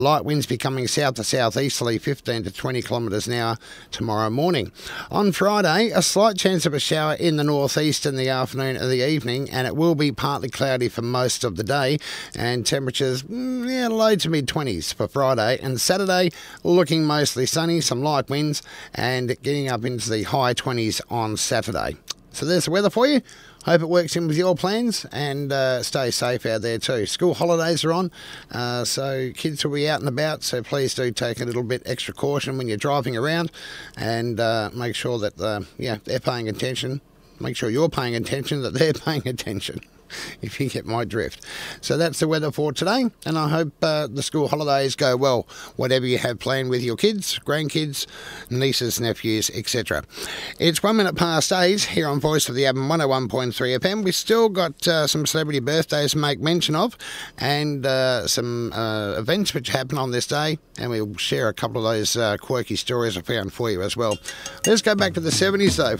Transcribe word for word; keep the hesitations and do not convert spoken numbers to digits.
Light winds becoming south to southeasterly, fifteen to twenty kilometres an hour tomorrow morning. On Friday, a slight chance of a shower in the northeast in the afternoon or the evening, and it will be partly cloudy for most of the day, and temperatures mm, yeah, low to mid twenties for Friday. And Saturday, looking mostly sunny, some light winds, and getting up into the high twenties on Saturday. So there's the weather for you. Hope it works in with your plans, and uh, stay safe out there too. School holidays are on, uh, so kids will be out and about, so please do take a little bit extra caution when you're driving around, and uh, make sure that uh, yeah, they're paying attention. Make sure you're paying attention, that they're paying attention, if you get my drift. So that's the weather for today, and I hope uh, the school holidays go well, whatever you have planned with your kids, grandkids, nieces, nephews, et cetera. It's one minute past eight here on Voice of the Album one oh one point three F M. We've still got uh, some celebrity birthdays to make mention of, and uh, some uh, events which happen on this day, and we'll share a couple of those uh, quirky stories I found for you as well. Let's go back to the seventies though.